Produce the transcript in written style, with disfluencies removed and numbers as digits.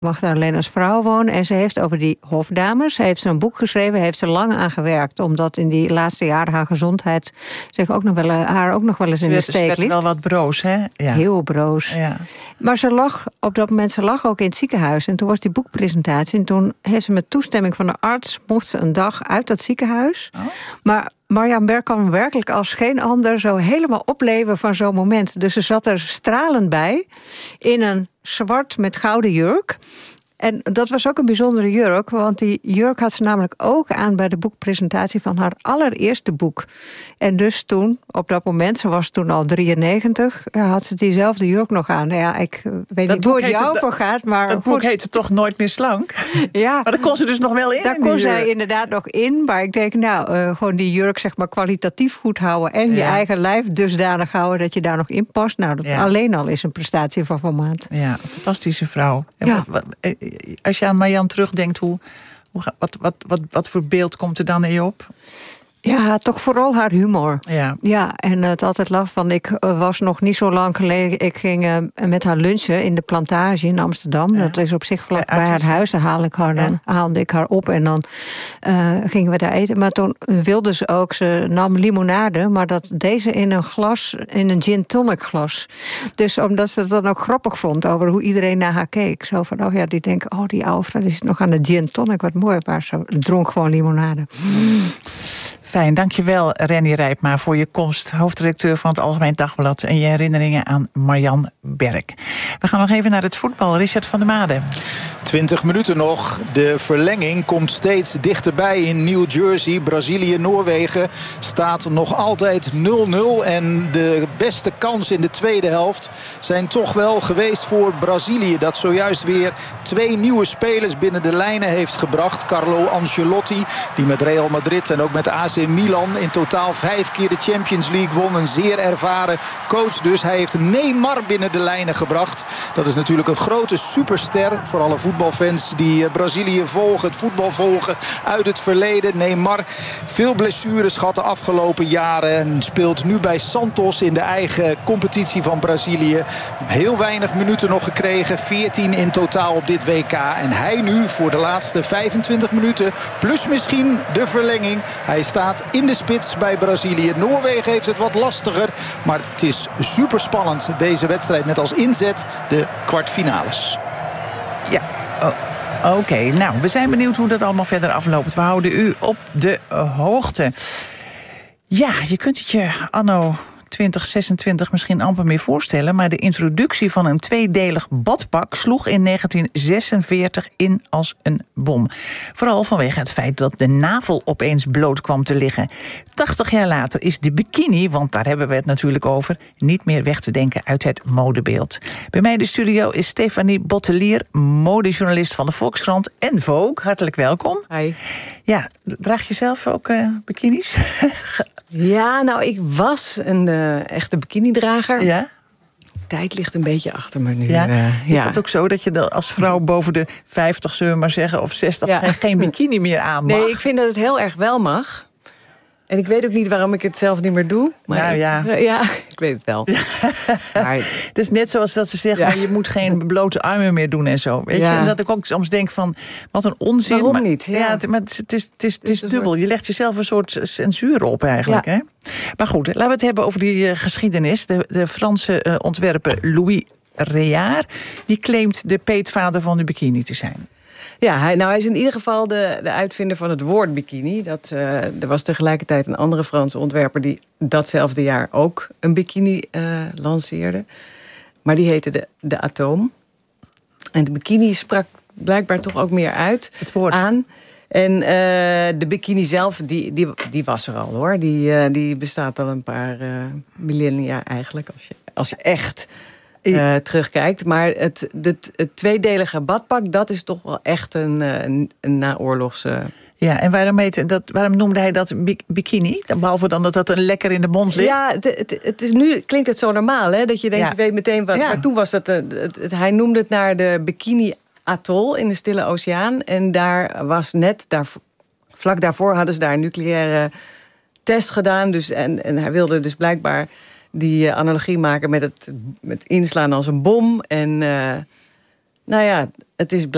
mag daar alleen als vrouw wonen. En ze heeft over die hofdames, ze heeft zo'n boek geschreven, heeft ze lang aan gewerkt. Omdat in die laatste jaren haar gezondheid haar ook nog wel eens in de steek liet. Ze werd wel wat broos, hè? Ja. Heel broos. Ja. Maar ze lag op dat moment ook in het ziekenhuis. En toen was die boekpresentatie. En toen heeft ze met toestemming van de arts, mocht ze een dag uit dat ziekenhuis. Oh. Maar Marjan Berk kan werkelijk als geen ander zo helemaal opleven van zo'n moment. Dus ze zat er stralend bij in een zwart met gouden jurk. En dat was ook een bijzondere jurk, want die jurk had ze namelijk ook aan bij de boekpresentatie van haar allereerste boek. En dus toen, op dat moment, ze was toen al 93, had ze diezelfde jurk nog aan. Ja, ik weet niet hoe het jou voor gaat, maar dat boek heette toch Nooit meer slank? Ja. Maar daar kon ze dus nog wel in. Daar kon zij inderdaad nog in, maar ik denk, gewoon die jurk zeg maar kwalitatief goed houden en je eigen lijf dusdanig houden dat je daar nog in past. Nou, dat alleen al is een prestatie van formaat. Ja, een fantastische vrouw. Ja. Als je aan Marjan terugdenkt, wat voor beeld komt er dan in je op? Ja, toch vooral haar humor. Ja, en het altijd lag van, ik was nog niet zo lang geleden, ik ging met haar lunchen in de Plantage in Amsterdam. Ja. Dat is op zich vlak bij haar huis. Daar haalde ik haar op en dan gingen we daar eten. Maar toen wilde ze ook, ze nam limonade, maar dat deed ze in een gin tonic glas. Dus omdat ze het dan ook grappig vond over hoe iedereen naar haar keek. Zo van, die denken, die oude vrouw die zit nog aan de gin tonic, wat mooi. Maar ze dronk gewoon limonade. Fijn, dankjewel Renny Rijpma voor je komst. Hoofdredacteur van het Algemeen Dagblad. En je herinneringen aan Marjan Berk. We gaan nog even naar het voetbal. Richard van der Made. 20 minuten nog. De verlenging komt steeds dichterbij in New Jersey. Brazilië-Noorwegen staat nog altijd 0-0. En de beste kans in de tweede helft zijn toch wel geweest voor Brazilië. Dat zojuist weer 2 nieuwe spelers binnen de lijnen heeft gebracht. Carlo Ancelotti, die met Real Madrid en ook met AC Milan in totaal 5 keer de Champions League won. Een zeer ervaren coach dus. Hij heeft Neymar binnen de lijnen gebracht. Dat is natuurlijk een grote superster voor alle voetbalfans die Brazilië volgen, het voetbal volgen uit het verleden. Neymar, veel blessures gehad de afgelopen jaren en speelt nu bij Santos in de eigen competitie van Brazilië. Heel weinig minuten nog gekregen, 14 in totaal op dit WK. En hij nu voor de laatste 25 minuten, plus misschien de verlenging. Hij staat in de spits bij Brazilië. Noorwegen heeft het wat lastiger, maar het is super spannend deze wedstrijd met als inzet de kwartfinales. Ja, oké. Nou, we zijn benieuwd hoe dat allemaal verder afloopt. We houden u op de hoogte. Ja, je kunt het je anno 2026 misschien amper meer voorstellen, maar de introductie van een tweedelig badpak sloeg in 1946 in als een bom. Vooral vanwege het feit dat de navel opeens bloot kwam te liggen. 80 jaar later is de bikini, want daar hebben we het natuurlijk over, niet meer weg te denken uit het modebeeld. Bij mij in de studio is Stefanie Bottelier, modejournalist van de Volkskrant en Vogue. Hartelijk welkom. Hi. Ja, draag je zelf ook bikinis? Ja, nou, ik was een echte bikinidrager. Ja? Tijd ligt een beetje achter me nu. Ja? Is dat ook zo dat je als vrouw boven de 50, zullen we maar zeggen, of 60 geen bikini meer aan mag? Nee, ik vind dat het heel erg wel mag. En ik weet ook niet waarom ik het zelf niet meer doe. Maar ik weet het wel. Ja. Maar het is net zoals dat ze zeggen, maar je moet geen blote armen meer doen en zo. Weet je? En dat ik ook soms denk van, wat een onzin. Waarom niet? Ja, maar het is dubbel. Je legt jezelf een soort censuur op eigenlijk. Ja. Hè? Maar goed, laten we het hebben over die geschiedenis. De Franse ontwerper Louis Réard, die claimt de peetvader van de bikini te zijn. Ja, hij is in ieder geval de uitvinder van het woord bikini. Er was tegelijkertijd een andere Franse ontwerper die datzelfde jaar ook een bikini lanceerde. Maar die heette de Atoom. En de bikini sprak blijkbaar toch ook meer uit het woord aan. En de bikini zelf, die was er al hoor. Die bestaat al een paar millennia eigenlijk, als je echt terugkijkt. Maar het tweedelige badpak, dat is toch wel echt een naoorlogse. Ja, en waarom noemde hij dat bikini? Behalve dan dat een lekker in de mond ligt. Ja, het is nu klinkt het zo normaal, hè? Dat je denkt, je weet meteen wat. Ja. Maar toen was dat. Hij noemde het naar de Bikini Atoll in de Stille Oceaan. En daar was vlak daarvoor hadden ze daar een nucleaire test gedaan. Dus, en hij wilde dus blijkbaar die analogie maken met het inslaan als een bom. En het is blijkbaar